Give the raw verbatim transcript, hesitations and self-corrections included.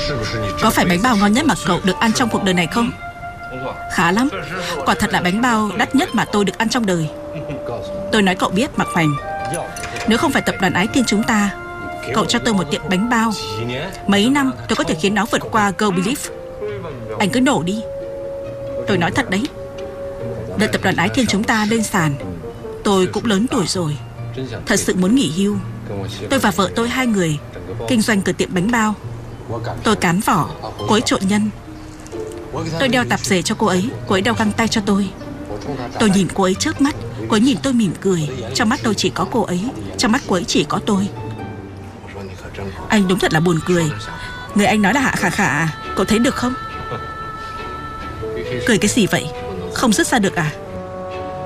Có phải bánh bao ngon nhất mà cậu được ăn trong cuộc đời này không? Khá lắm. Quả thật là bánh bao đắt nhất mà tôi được ăn trong đời. Tôi nói cậu biết, Mạc Hoành, nếu không phải tập đoàn Ái Tiên chúng ta, cậu cho tôi một tiệm bánh bao, mấy năm tôi có thể khiến nó vượt qua Go Believe. Anh cứ nổ đi. Tôi nói thật đấy. Đợi tập đoàn Ái Tiên chúng ta lên sàn, tôi cũng lớn tuổi rồi, thật sự muốn nghỉ hưu. Tôi và vợ tôi hai người kinh doanh cửa tiệm bánh bao. Tôi cán vỏ, cô ấy trộn nhân. Tôi đeo tạp dề cho cô ấy, cô ấy đeo găng tay cho tôi. Tôi nhìn cô ấy chớp mắt, cô ấy nhìn tôi mỉm cười. Trong mắt tôi chỉ có cô ấy, trong mắt cô ấy chỉ có tôi. Anh đúng thật là buồn cười. Người anh nói là Hạ Khả Khả à? Cậu thấy được không? Cười cái gì vậy? Không dứt ra được à?